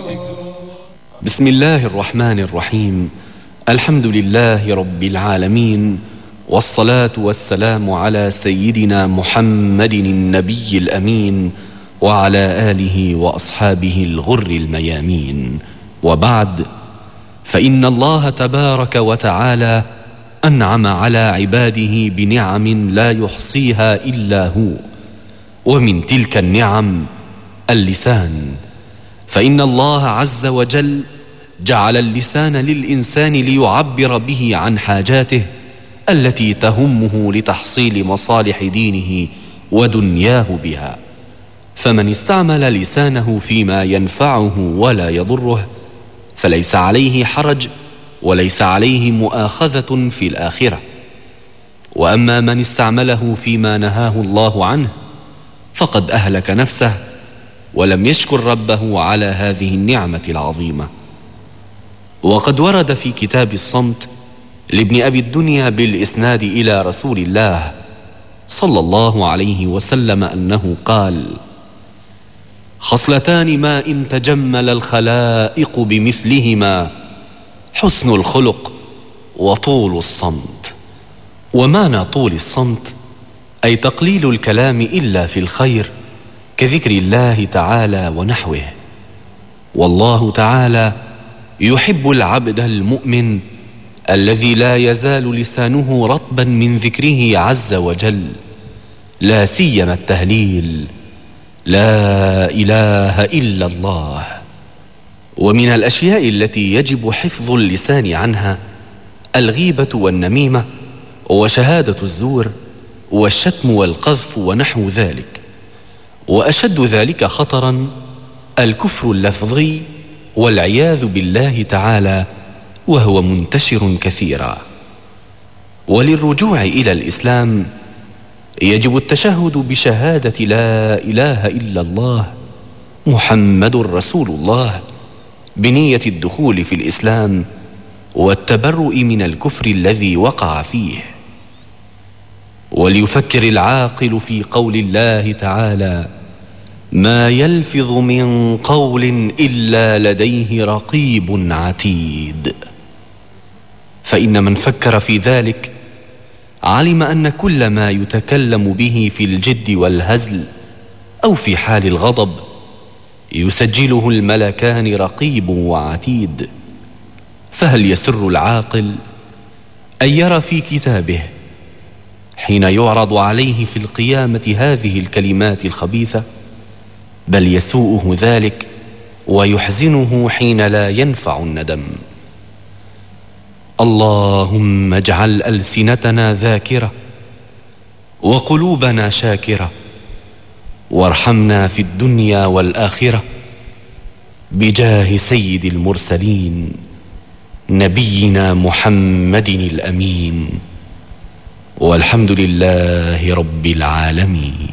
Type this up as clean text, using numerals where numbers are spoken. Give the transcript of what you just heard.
بسم الله الرحمن الرحيم. الحمد لله رب العالمين، والصلاة والسلام على سيدنا محمد النبي الأمين وعلى آله وأصحابه الغر الميامين. وبعد، فإن الله تبارك وتعالى أنعم على عباده بنعم لا يحصيها إلا هو، ومن تلك النعم اللسان. فإن الله عز وجل جعل اللسان للإنسان ليعبر به عن حاجاته التي تهمه لتحصيل مصالح دينه ودنياه بها. فمن استعمل لسانه فيما ينفعه ولا يضره فليس عليه حرج وليس عليه مؤاخذة في الآخرة. وأما من استعمله فيما نهاه الله عنه فقد أهلك نفسه ولم يشكر ربه على هذه النعمة العظيمة. وقد ورد في كتاب الصمت لابن أبي الدنيا بالإسناد إلى رسول الله صلى الله عليه وسلم أنه قال: خصلتان ما إن تجمل الخلائق بمثلهما حسن الخلق وطول الصمت. ومعنى طول الصمت أي تقليل الكلام إلا في الخير كذكر الله تعالى ونحوه. والله تعالى يحب العبد المؤمن الذي لا يزال لسانه رطبا من ذكره عز وجل، لا سيما التهليل: لا إله إلا الله. ومن الأشياء التي يجب حفظ اللسان عنها الغيبة والنميمة وشهادة الزور والشتم والقذف ونحو ذلك. وأشد ذلك خطرا الكفر اللفظي والعياذ بالله تعالى، وهو منتشر كثيرا. وللرجوع إلى الإسلام يجب التشهد بشهادة لا إله إلا الله محمد رسول الله بنية الدخول في الإسلام والتبرؤ من الكفر الذي وقع فيه. وليفكر العاقل في قول الله تعالى: ما يلفظ من قول إلا لديه رقيب عتيد. فإن من فكر في ذلك علم أن كل ما يتكلم به في الجد والهزل أو في حال الغضب يسجله الملكان رقيب وعتيد. فهل يسر العاقل أن يرى في كتابه حين يعرض عليه في القيامة هذه الكلمات الخبيثة؟ بل يسوءه ذلك ويحزنه حين لا ينفع الندم. اللهم اجعل ألسنتنا ذاكرة وقلوبنا شاكرة، وارحمنا في الدنيا والآخرة بجاه سيد المرسلين نبينا محمد الأمين، والحمد لله رب العالمين.